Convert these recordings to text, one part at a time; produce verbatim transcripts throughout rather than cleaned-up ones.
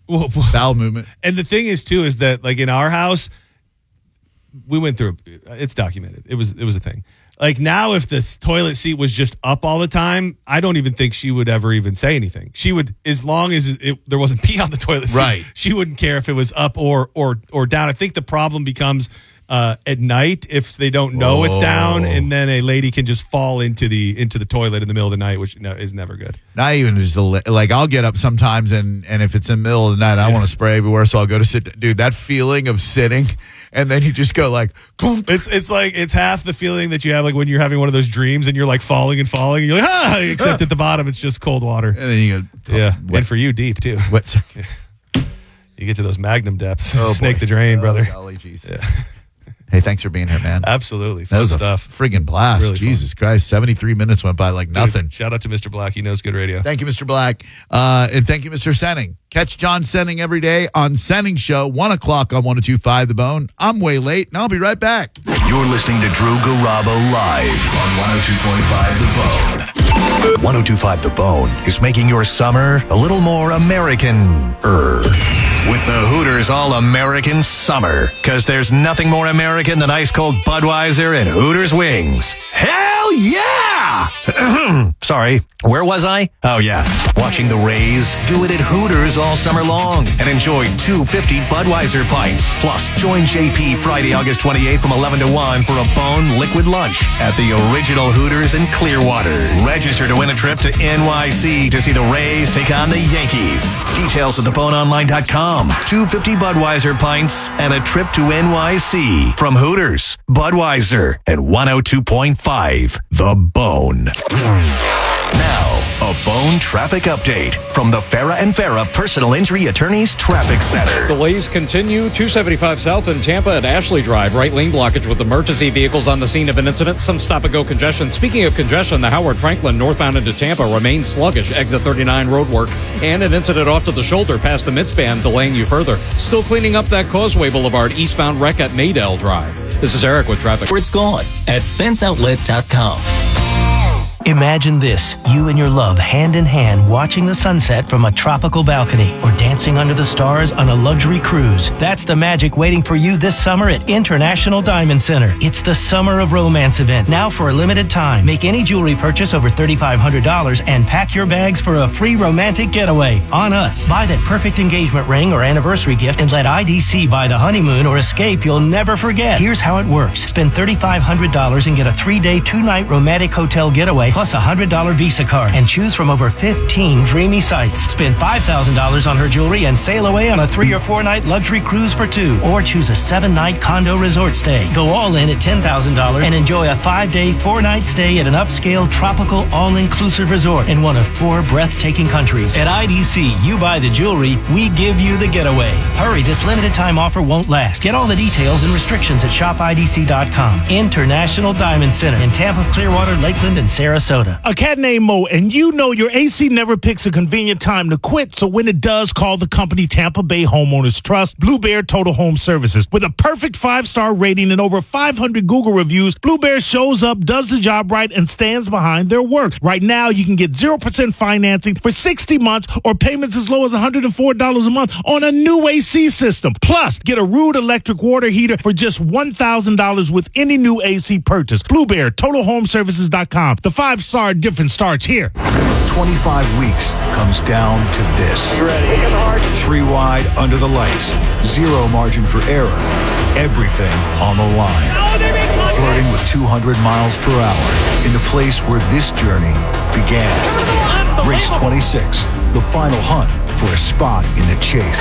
well, bowel movement. And the thing is, too, is that like in our house, we went through. It's documented. It was it was a thing. Like now, if this toilet seat was just up all the time, I don't even think she would ever even say anything. She would, as long as it, there wasn't pee on the toilet seat, right. she wouldn't care if it was up or or or down. I think the problem becomes uh, at night if they don't know oh. it's down, and then a lady can just fall into the into the toilet in the middle of the night, which no, is never good. Not even just a, like I'll get up sometimes, and and if it's in the middle of the night, I yeah. want to spray everywhere, so I'll go to sit. Dude, that feeling of sitting. And then you just go like, it's it's like it's half the feeling that you have like when you're having one of those dreams and you're like falling and falling and you're like ah, except at the bottom it's just cold water. And then you go, oh, yeah, what? And for you deep too. What's you get to those Magnum depths? Oh, snake boy. the drain, oh, brother. Golly jeez. Yeah. Hey, thanks for being here, man. Absolutely, fun that was stuff. A friggin' blast. Really Jesus fun. Christ, seventy-three minutes went by like nothing. Dude, shout out to Mister Black. He knows good radio. Thank you, Mister Black, uh, and thank you, Mister Senning. Catch John Senning every day on Senning Show, one o'clock on one oh two point five The Bone. I'm way late, and I'll be right back. You're listening to Drew Garabo live on one oh two point five The Bone. one oh two point five The Bone is making your summer a little more American-er. With the Hooters All-American Summer. Because there's nothing more American than ice-cold Budweiser and Hooters wings. Hell yeah! Sorry, where was I? Oh, yeah. Watching the Rays do it at Hooters all summer long. And enjoy two fifty Budweiser pints. Plus, join J P Friday, August twenty-eighth from eleven to one for a Bone liquid lunch at the original Hooters in Clearwater. Register to win a trip to N Y C to see the Rays take on the Yankees. Details at the bone online dot com. two fifty Budweiser pints and a trip to N Y C from Hooters, Budweiser, and one oh two point five The Bone. Now, a Bone traffic update from the Farah and Farah Personal Injury Attorneys Traffic Center. Delays continue. two seventy-five South in Tampa at Ashley Drive. Right lane blockage with emergency vehicles on the scene of an incident. Some stop-and-go congestion. Speaking of congestion, the Howard Franklin northbound into Tampa remains sluggish. Exit thirty-nine roadwork. And an incident off to the shoulder past the midspan, delaying you further. Still cleaning up that Causeway Boulevard eastbound wreck at Maydell Drive. This is Eric with traffic. Where it's gone at fence outlet dot com. Imagine this, you and your love hand in hand watching the sunset from a tropical balcony or dancing under the stars on a luxury cruise. That's the magic waiting for you this summer at International Diamond Center. It's the Summer of Romance event, now for a limited time. Make any jewelry purchase over three thousand five hundred dollars and pack your bags for a free romantic getaway on us. Buy that perfect engagement ring or anniversary gift and let I D C buy the honeymoon or escape you'll never forget. Here's how it works. Spend three thousand five hundred dollars and get a three-day, two-night romantic hotel getaway plus a one hundred dollars Visa card and choose from over fifteen dreamy sites. Spend five thousand dollars on her jewelry and sail away on a three or four night luxury cruise for two. Or choose a seven night condo resort stay. Go all in at ten thousand dollars and enjoy a five day, four night stay at an upscale tropical all-inclusive resort in one of four breathtaking countries. At I D C, you buy the jewelry, we give you the getaway. Hurry, this limited time offer won't last. Get all the details and restrictions at shop I D C dot com. International Diamond Center in Tampa, Clearwater, Lakeland, and Sarasota. A cat named Mo, and you know your A C never picks a convenient time to quit, so when it does, call the company Tampa Bay Homeowners Trust, Blue Bear Total Home Services. With a perfect five-star rating and over five hundred Google reviews, Blue Bear shows up, does the job right, and stands behind their work. Right now, you can get zero percent financing for sixty months or payments as low as one hundred four dollars a month on a new A C system. Plus, get a Rude electric water heater for just one thousand dollars with any new A C purchase. Blue Bear Total Home Services dot com. The five-star difference starts here. twenty-five weeks comes down to this. You ready? Three wide under the lights. Zero margin for error. Everything on the line. Flirting with two hundred miles per hour in the place where this journey began. Race twenty-six, the final hunt for a spot in the chase.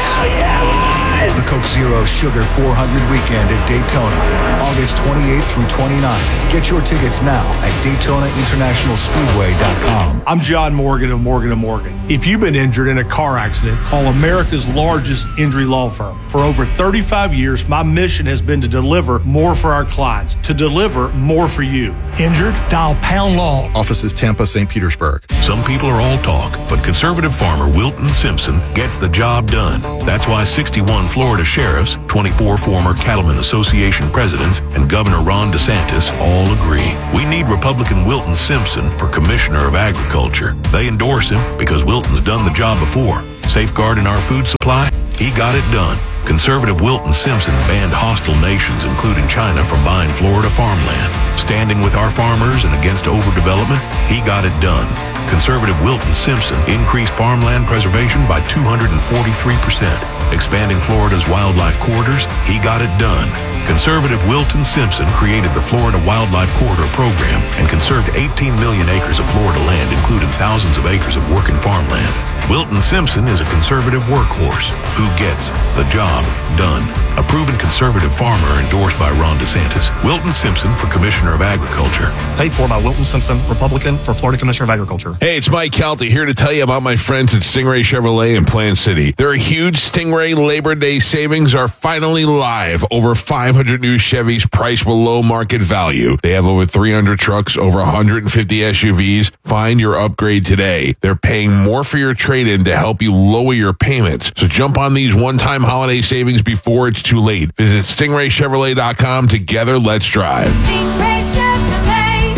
The Coke Zero Sugar four hundred weekend at Daytona, August twenty-eighth through twenty-ninth. Get your tickets now at Daytona International Speedway dot com. I'm John Morgan of Morgan and Morgan. If you've been injured in a car accident, call America's largest injury law firm. For over thirty-five years, my mission has been to deliver more for our clients, to deliver more for you. Injured? Dial Pound Law. Offices Tampa, Saint Petersburg. Some people are all talk, but conservative farmer Wilton Simpson gets the job done. That's why sixty-one Florida sheriffs, twenty-four former Cattlemen Association presidents, and Governor Ron DeSantis all agree. We need Republican Wilton Simpson for Commissioner of Agriculture. They endorse him because Wilton's done the job before. Safeguarding our food supply? He got it done. Conservative Wilton Simpson banned hostile nations, including China, from buying Florida farmland. Standing with our farmers and against overdevelopment, he got it done. Conservative Wilton Simpson increased farmland preservation by two hundred forty-three percent. Expanding Florida's wildlife corridors, he got it done. Conservative Wilton Simpson created the Florida Wildlife Corridor Program and conserved eighteen million acres of Florida land, including thousands of acres of working farmland. Wilton Simpson is a conservative workhorse who gets the job done. A proven conservative farmer endorsed by Ron DeSantis. Wilton Simpson for Commissioner of Agriculture. Paid for by Wilton Simpson, Republican, for Florida Commissioner of Agriculture. Hey, it's Mike Kelty here to tell you about my friends at Stingray Chevrolet in Plant City. Their huge Stingray Labor Day savings are finally live. Over five hundred new Chevys priced below market value. They have over three hundred trucks, over one hundred fifty S U Vs. Find your upgrade today. They're paying more for your trade-in to help you lower your payments. So jump on these one-time holiday savings before it's too late. Visit stingray chevrolet dot com. Together, let's drive. Stingray Chevrolet.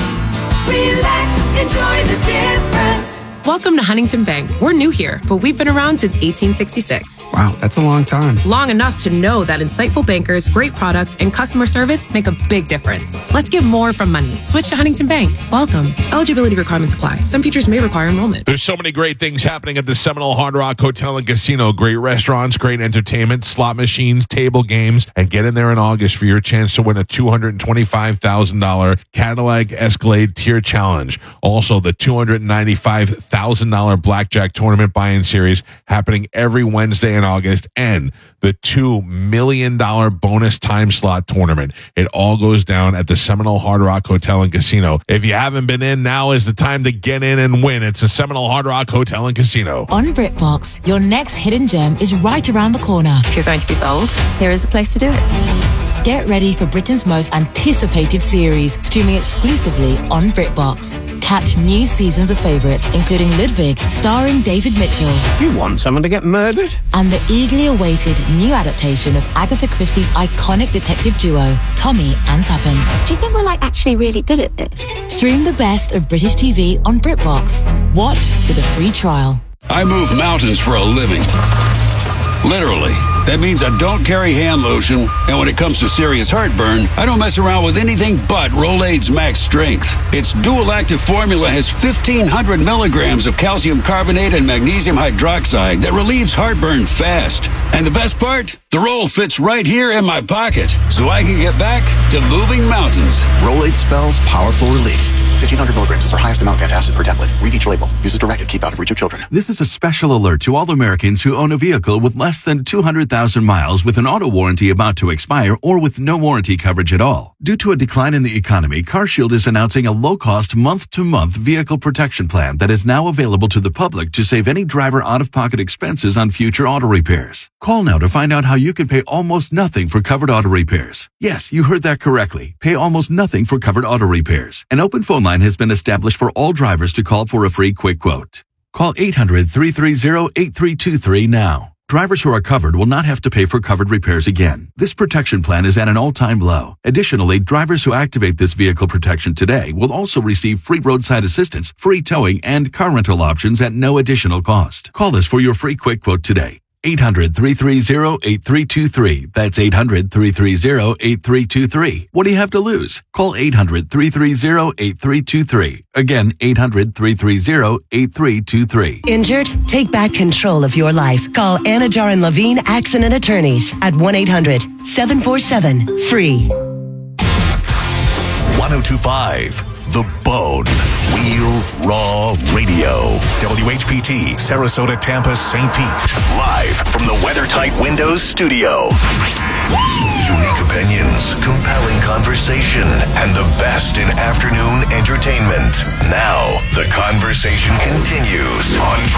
Relax, enjoy the difference. Welcome to Huntington Bank. We're new here, but we've been around since eighteen sixty-six. Wow, that's a long time. Long enough to know that insightful bankers, great products, and customer service make a big difference. Let's get more from money. Switch to Huntington Bank. Welcome. Eligibility requirements apply. Some features may require enrollment. There's so many great things happening at the Seminole Hard Rock Hotel and Casino. Great restaurants, great entertainment, slot machines, table games, and get in there in August for your chance to win a two hundred twenty-five thousand dollars Cadillac Escalade Tier Challenge. Also, the two hundred ninety-five thousand dollars Blackjack Tournament buy-in series happening every Wednesday in August, and the two million dollars bonus time slot tournament. It all goes down at the Seminole Hard Rock Hotel and Casino. If you haven't been in, now is the time to get in and win. It's the Seminole Hard Rock Hotel and Casino. On BritBox, your next hidden gem is right around the corner. If you're going to be bold, here is the place to do it. Get ready for Britain's most anticipated series, streaming exclusively on BritBox. Catch new seasons of favourites, including Ludwig, starring David Mitchell. You want someone to get murdered? And the eagerly awaited new adaptation of Agatha Christie's iconic detective duo, Tommy and Tuppence. Do you think we're like actually really good at this? Stream the best of British T V on BritBox. Watch with a free trial. I move mountains for a living. Literally. That means I don't carry hand lotion, and when it comes to serious heartburn, I don't mess around with anything but Rolaids Max Strength. Its dual-active formula has fifteen hundred milligrams of calcium carbonate and magnesium hydroxide that relieves heartburn fast. And the best part? The roll fits right here in my pocket, so I can get back to moving mountains. Rolaids spells powerful relief. fifteen hundred milligrams is our highest amount of antacid per tablet. Read each label. Use as directed. Keep out of reach of children. This is a special alert to all Americans who own a vehicle with less than two hundred thousand miles with an auto warranty about to expire or with no warranty coverage at all. Due to a decline in the economy, CarShield is announcing a low-cost month-to-month vehicle protection plan that is now available to the public to save any driver out-of-pocket expenses on future auto repairs. Call now to find out how you can pay almost nothing for covered auto repairs. Yes, you heard that correctly. Pay almost nothing for covered auto repairs. An open phone line has been established for all drivers to call for a free quick quote. Call eight hundred, three three zero, eight three two three now. Drivers who are covered will not have to pay for covered repairs again. This protection plan is at an all-time low. Additionally, drivers who activate this vehicle protection today will also receive free roadside assistance, free towing, and car rental options at no additional cost. Call us for your free quick quote today. eight hundred, three three zero, eight three two three. That's eight hundred, three three zero, eight three two three. What do you have to lose? Call eight hundred, three three zero, eight three two three. Again, eight hundred, three three zero, eight three two three. Injured? Take back control of your life. Call Anajar and Levine Accident Attorneys at one eight hundred, seven four seven, F R E E. ten twenty-five The Bone. Real Raw Radio. W H P T, Sarasota, Tampa, Saint Pete. Live from the WeatherTight Windows studio. Unique opinions, compelling conversation, and the best in afternoon entertainment. Now, the conversation continues on